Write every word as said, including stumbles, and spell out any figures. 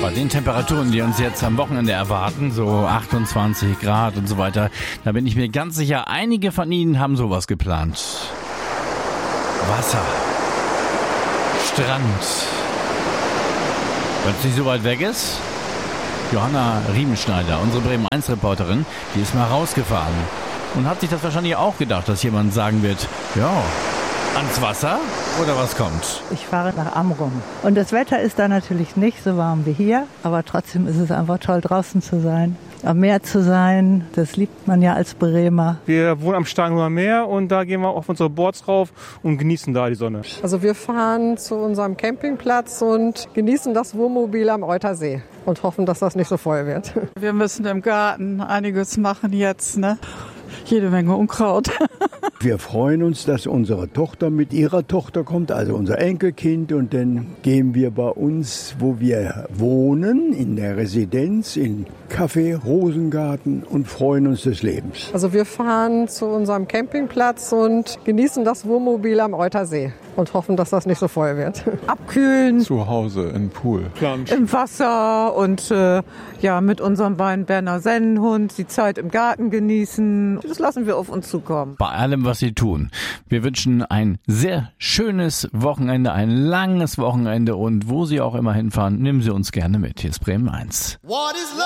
Bei den Temperaturen, die uns jetzt am Wochenende erwarten, so achtundzwanzig Grad und so weiter, da bin ich mir ganz sicher, einige von Ihnen haben sowas geplant. Wasser, Strand. Wenn es nicht so weit weg ist, Johanna Riemenschneider, unsere Bremen eins Reporterin, die ist mal rausgefahren und hat sich das wahrscheinlich auch gedacht, dass jemand sagen wird, ja, ans Wasser oder was kommt? Ich fahre nach Amrum. Und das Wetter ist da natürlich nicht so warm wie hier, aber trotzdem ist es einfach toll, draußen zu sein, am Meer zu sein. Das liebt man ja als Bremer. Wir wohnen am Starnhuer Meer und da gehen wir auf unsere Boards rauf und genießen da die Sonne. Also wir fahren zu unserem Campingplatz und genießen das Wohnmobil am Eutersee und hoffen, dass das nicht so voll wird. Wir müssen im Garten einiges machen jetzt, ne? Jede Menge Unkraut. Wir freuen uns, dass unsere Tochter mit ihrer Tochter kommt, also unser Enkelkind. Und dann gehen wir bei uns, wo wir wohnen, in der Residenz, in Café Rosengarten und freuen uns des Lebens. Also wir fahren zu unserem Campingplatz und genießen das Wohnmobil am Eutersee und hoffen, dass das nicht so voll wird. Abkühlen. Zu Hause im Pool. Im Wasser und äh, ja, mit unserem beiden Berner Sennenhund die Zeit im Garten genießen. Das lassen wir auf uns zukommen. Bei allem, was Sie tun. Wir wünschen ein sehr schönes Wochenende, ein langes Wochenende und wo Sie auch immer hinfahren, nehmen Sie uns gerne mit. Hier ist Bremen eins.